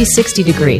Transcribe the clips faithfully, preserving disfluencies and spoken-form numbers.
three sixty degree.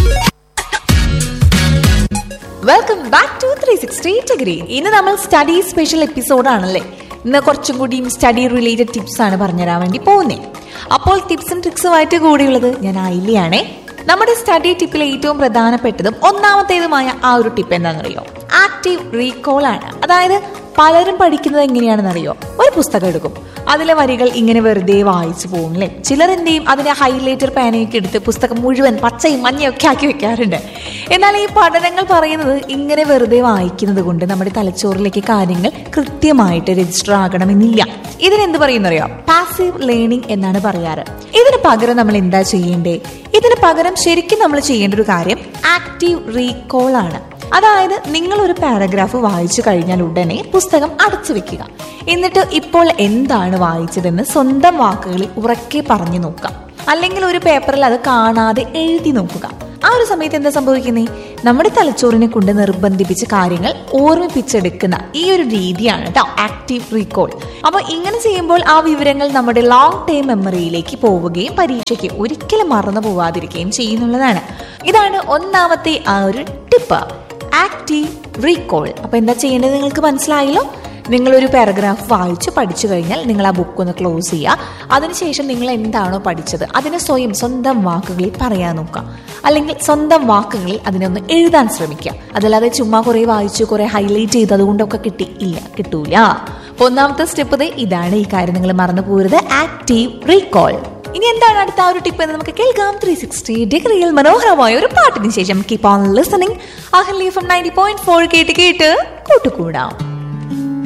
Welcome back to three sixty degree. ഇന്ന് നമ്മൾ study special episode ആണല്ലേ. ഇന്ന് കുറച്ചും കൂടിയും സ്റ്റഡി റിലേറ്റഡ് ടിപ്സ് ആണ് പറഞ്ഞുതരാൻ വേണ്ടി പോകുന്നത്. അപ്പോൾ ടിപ്സും ട്രിക്സുമായിട്ട് കൂടിയുള്ളത് ഞാൻ ആയില്ലയാണേ. നമ്മുടെ സ്റ്റഡി ടിപ്പിൽ ഏറ്റവും പ്രധാനപ്പെട്ടതും ഒന്നാമത്തേതുമായ ആ ഒരു ടിപ്പ് എന്താണെന്നറിയോ? ആക്റ്റീവ് റീകോൾ ആണ്. അതായത് പലരും പഠിക്കുന്നത് എങ്ങനെയാണെന്നറിയോ? ഒരു പുസ്തകം എടുക്കും, അതിലെ വരികൾ ഇങ്ങനെ വെറുതെ വായിച്ചു പോകും അല്ലേ. ചിലർ എന്ത് ചെയ്യും, അതിനെ ഹൈലൈറ്റർ പേനയൊക്കെ എടുത്ത് പുസ്തകം മുഴുവൻ പച്ചയും മഞ്ഞയൊക്കെ ആക്കി വെക്കാറുണ്ട്. എന്നാൽ ഈ പഠനങ്ങൾ പറയുന്നത് ഇങ്ങനെ വെറുതെ വായിക്കുന്നത് കൊണ്ട് നമ്മുടെ തലച്ചോറിലേക്ക് കാര്യങ്ങൾ കൃത്യമായിട്ട് രജിസ്റ്റർ ആകണമെന്നില്ല. ഇതിനെന്ത് പറയുന്നറിയോ? പാസീവ് ലേണിംഗ് എന്നാണ് പറയാറ്. ഇതിന് പകരം നമ്മൾ എന്താ ചെയ്യേണ്ടേ? ഇതിന് പകരം ശരിക്കും നമ്മൾ ചെയ്യേണ്ട ഒരു കാര്യം ആക്റ്റീവ് റീകോൾ ആണ്. അതായത് നിങ്ങൾ ഒരു പാരഗ്രാഫ് വായിച്ചു കഴിഞ്ഞാൽ ഉടനെ പുസ്തകം അടച്ചു വെക്കുക. എന്നിട്ട് ഇപ്പോൾ എന്താണ് വായിച്ചതെന്ന് സ്വന്തം വാക്കുകളിൽ ഉറക്കെ പറഞ്ഞു നോക്കാം. അല്ലെങ്കിൽ ഒരു പേപ്പറിൽ അത് കാണാതെ എഴുതി നോക്കുക. ആ ഒരു സമയത്ത് എന്താ സംഭവിക്കുന്നേ? നമ്മുടെ തലച്ചോറിനെ കൊണ്ട് നിർബന്ധിപ്പിച്ച് കാര്യങ്ങൾ ഓർമ്മിപ്പിച്ചെടുക്കുന്ന ഈ ഒരു രീതിയാണ് കേട്ടോ ആക്റ്റീവ് റീകോൾ. അപ്പൊ ഇങ്ങനെ ചെയ്യുമ്പോൾ ആ വിവരങ്ങൾ നമ്മുടെ ലോങ് ടൈം മെമ്മറിയിലേക്ക് പോവുകയും പരീക്ഷയ്ക്ക് ഒരിക്കലും മറന്നു പോവാതിരിക്കുകയും ചെയ്യുന്നുള്ളതാണ്. ഇതാണ് ഒന്നാമത്തെ ആ ഒരു ടിപ്പ്, ആക്റ്റീവ് റീകോൾ. അപ്പൊ എന്താ ചെയ്യേണ്ടത് നിങ്ങൾക്ക് മനസ്സിലായല്ലോ? നിങ്ങളൊരു പാരഗ്രാഫ് വായിച്ച് പഠിച്ചു കഴിഞ്ഞാൽ നിങ്ങൾ ആ ബുക്ക് ഒന്ന് ക്ലോസ് ചെയ്യുക. അതിനുശേഷം നിങ്ങൾ എന്താണോ പഠിച്ചത് അതിനെ സ്വയം സ്വന്തം വാക്കുകളിൽ പറയാൻ നോക്കുക. അല്ലെങ്കിൽ സ്വന്തം വാക്കുകളിൽ അതിനൊന്ന് എഴുതാൻ ശ്രമിക്കുക. അതല്ലാതെ ചുമ്മാ കുറെ വായിച്ചു കുറെ ഹൈലൈറ്റ് ചെയ്ത് അതുകൊണ്ടൊക്കെ കിട്ടി ഇല്ല, കിട്ടൂല. ഒന്നാമത്തെ സ്റ്റെപ്പ് ഇതാണ്. ഈ കാര്യം നിങ്ങൾ മറന്നു പോകരുത്, ആക്റ്റീവ് റീകോൾ. ഇനി എന്താണ് അടുത്ത ആ ഒരു ടിപ്പ് എന്ന് നമുക്ക് കേൾക്കാം. ത്രീ സിക്സ്റ്റി ഡിഗ്രിയിൽ മനോഹരമായ ഒരു പാട്ടിന് ശേഷം keep on listening. Ahalya F M ninety point four കേട്ട് കേട്ട് കൂട്ടുകൂടാം.